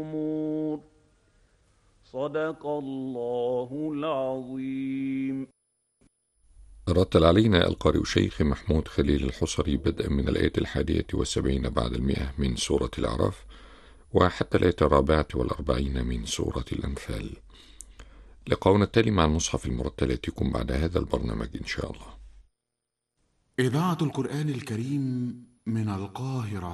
صدق الله العظيم. رتل علينا القارئ الشيخ محمود خليل الحصري بدءا من الآية 71 بعد 100 من سورة الأعراف وحتى الآية 44 من سورة الأنفال. لقاؤنا التالي مع المصحف المرتل يأتيكم بعد هذا البرنامج إن شاء الله. إذاعة القرآن الكريم من القاهرة.